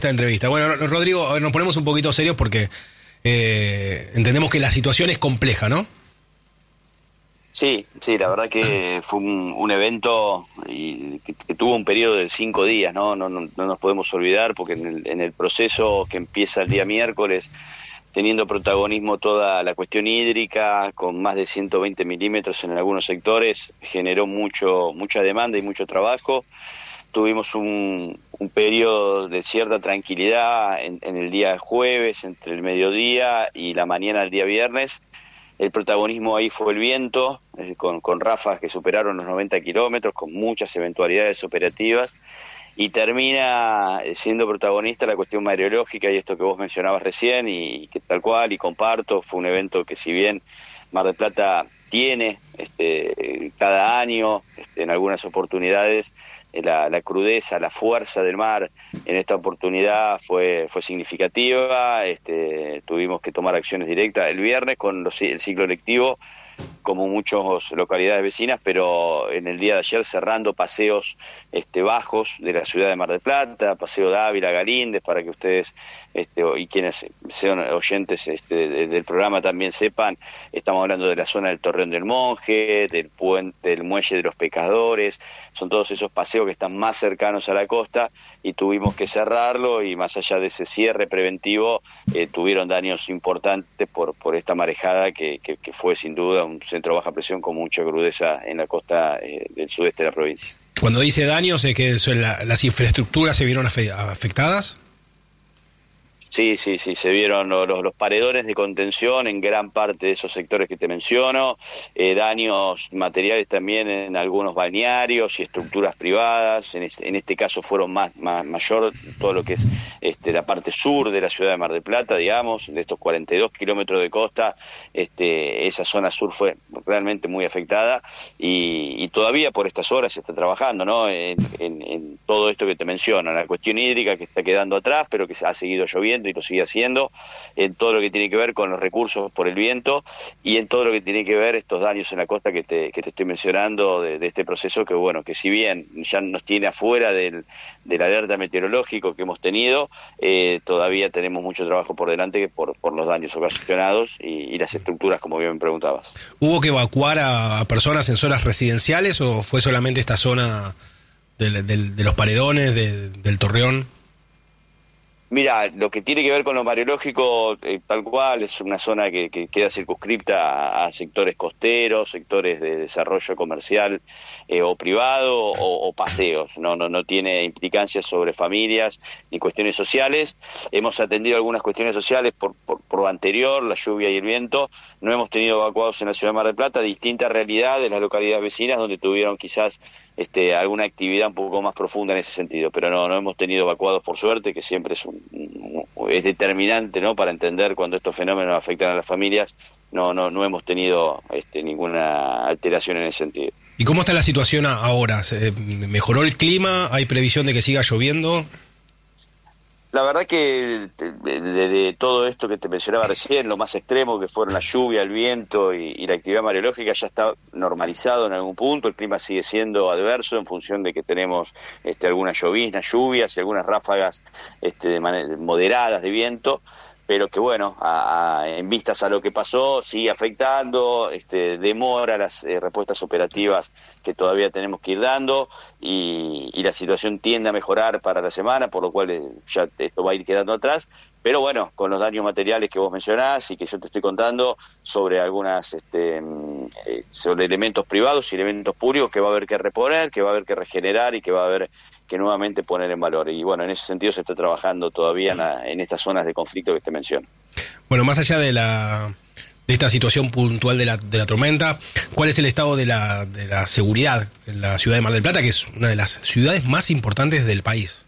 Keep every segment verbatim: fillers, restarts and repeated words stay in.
esta entrevista. Bueno, Rodrigo, a ver, nos ponemos un poquito serios porque eh, entendemos que la situación es compleja, ¿no? Sí, sí, la verdad que fue un, un evento y que, que tuvo un periodo de cinco días, ¿no? No, no, no nos podemos olvidar porque en el, en el proceso que empieza el día miércoles, teniendo protagonismo toda la cuestión hídrica, con más de ciento veinte milímetros en algunos sectores, generó mucho mucha demanda y mucho trabajo. Tuvimos un, un periodo de cierta tranquilidad en, en el día jueves, entre el mediodía y la mañana del día viernes. El protagonismo ahí fue el viento, eh, con, con ráfagas que superaron los noventa kilómetros, con muchas eventualidades operativas, y termina siendo protagonista la cuestión meteorológica y esto que vos mencionabas recién, y que tal cual, y comparto, fue un evento que si bien Mar del Plata tiene este, cada año, este, en algunas oportunidades, La, la crudeza, la fuerza del mar en esta oportunidad fue fue significativa. Este, tuvimos que tomar acciones directas el viernes con los, el ciclo lectivo, como muchas localidades vecinas, pero en el día de ayer cerrando paseos este, bajos de la ciudad de Mar del Plata, Paseo Dávila, Galíndez, para que ustedes este, y quienes sean oyentes este, de, del programa también sepan, estamos hablando de la zona del Torreón del Monje, del puente, del Muelle de los Pescadores, son todos esos paseos que están más cercanos a la costa y tuvimos que cerrarlo, y más allá de ese cierre preventivo, eh, tuvieron daños importantes por, por esta marejada que, que, que fue sin duda un centro de baja presión con mucha crudeza en la costa eh, del sudeste de la provincia. Cuando dice daños, ¿es que la, las infraestructuras se vieron afectadas? Sí, sí, sí, se vieron los, los paredones de contención en gran parte de esos sectores que te menciono, eh, daños materiales también en algunos balnearios y estructuras privadas, en este, en este caso fueron más, más mayor todo lo que es este, la parte sur de la ciudad de Mar del Plata, digamos, de estos cuarenta y dos kilómetros de costa, este, esa zona sur fue realmente muy afectada y, y todavía por estas horas se está trabajando, ¿no? En, en, en todo esto que te menciono, la cuestión hídrica que está quedando atrás, pero que ha seguido lloviendo y lo sigue haciendo, en todo lo que tiene que ver con los recursos por el viento y en todo lo que tiene que ver estos daños en la costa que te, que te estoy mencionando de, de este proceso que, bueno, que si bien ya nos tiene afuera del, del alerta meteorológico que hemos tenido, eh, todavía tenemos mucho trabajo por delante por, por los daños ocasionados y, y las estructuras, como bien me preguntabas. ¿Hubo que evacuar a personas en zonas residenciales o fue solamente esta zona de, de, de los paredones, de, del Torreón? Mira, lo que tiene que ver con lo mareológico, eh, tal cual, es una zona que, que queda circunscripta a, a sectores costeros, sectores de desarrollo comercial eh, o privado o, o paseos, no, no, no tiene implicancias sobre familias ni cuestiones sociales. Hemos atendido algunas cuestiones sociales por, por, por lo anterior, la lluvia y el viento. No hemos tenido evacuados en la ciudad de Mar del Plata, distinta realidad de las localidades vecinas donde tuvieron quizás este, alguna actividad un poco más profunda en ese sentido, pero no, no hemos tenido evacuados por suerte, que siempre es un es determinante, ¿no?, para entender cuando estos fenómenos afectan a las familias. No no no hemos tenido este, ninguna alteración en ese sentido. ¿Y cómo está la situación ahora? ¿Mejoró el clima? ¿Hay previsión de que siga lloviendo? La verdad que de, de, de todo esto que te mencionaba recién, lo más extremo que fueron la lluvia, el viento y, y la actividad meteorológica, ya está normalizado en algún punto. El clima sigue siendo adverso en función de que tenemos este, algunas lloviznas, lluvias y algunas ráfagas este, de manera, moderadas de viento, pero que bueno, a, a, en vistas a lo que pasó, sigue afectando, este, demora las eh, respuestas operativas que todavía tenemos que ir dando y, y la situación tiende a mejorar para la semana, por lo cual eh, ya esto va a ir quedando atrás, pero bueno, con los daños materiales que vos mencionás y que yo te estoy contando sobre algunas, este, eh, sobre elementos privados y elementos públicos que va a haber que reponer, que va a haber que regenerar y que va a haber que nuevamente poner en valor. Y bueno, en ese sentido se está trabajando todavía en, la, en estas zonas de conflicto que te menciono. Bueno, más allá de la de esta situación puntual de la, de la tormenta, ¿cuál es el estado de la, de la seguridad en la ciudad de Mar del Plata, que es una de las ciudades más importantes del país?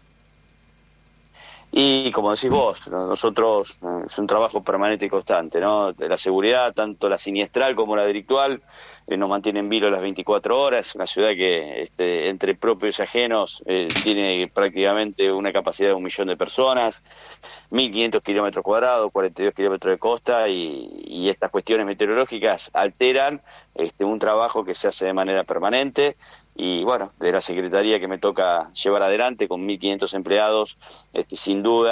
Y como decís vos, nosotros es un trabajo permanente y constante, ¿no? De la seguridad, tanto la siniestral como la delictual, eh, nos mantiene en vilo las veinticuatro horas, una ciudad que este, entre propios y ajenos eh, tiene prácticamente una capacidad de un millón de personas, mil quinientos kilómetros cuadrados, cuarenta y dos kilómetros de costa, y, y estas cuestiones meteorológicas alteran este, un trabajo que se hace de manera permanente. y bueno, de la Secretaría que me toca llevar adelante con mil quinientos empleados, este, sin duda